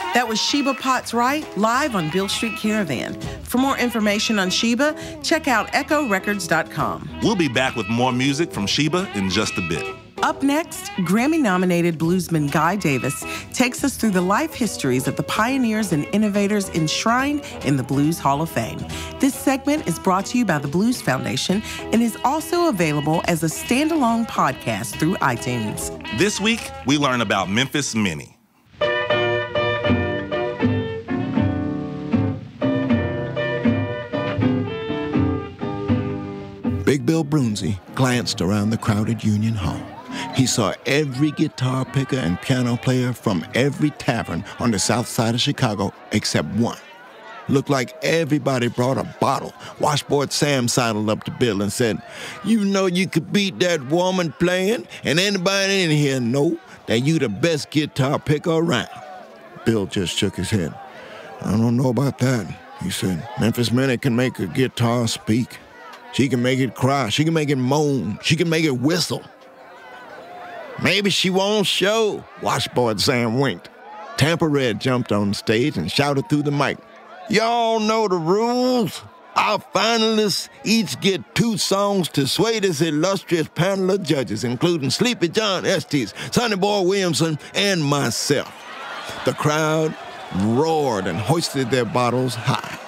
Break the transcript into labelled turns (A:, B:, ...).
A: That was Sheba Potts Wright, live on Beale Street Caravan. For more information on Sheba, check out echorecords.com.
B: We'll be back with more music from Sheba in just a bit.
A: Up next, Grammy-nominated bluesman Guy Davis takes us through the life histories of the pioneers and innovators enshrined in the Blues Hall of Fame. This segment is brought to you by the Blues Foundation and is also available as a standalone podcast through iTunes.
B: This week, we learn about Memphis Minnie.
C: Big Bill Brunzi glanced around the crowded Union Hall. He saw every guitar picker and piano player from every tavern on the south side of Chicago except one. Looked like everybody brought a bottle. Washboard Sam sidled up to Bill and said, "You know you could beat that woman playing, and anybody in here know that you the best guitar picker around." Bill just shook his head. "I don't know about that," he said. "Memphis Minnie can make a guitar speak. She can make it cry. She can make it moan. She can make it whistle." "Maybe she won't show," Washboard Sam winked. Tampa Red jumped on stage and shouted through the mic, "Y'all know the rules. Our finalists each get 2 songs to sway this illustrious panel of judges, including Sleepy John Estes, Sonny Boy Williamson, and myself." The crowd roared and hoisted their bottles high.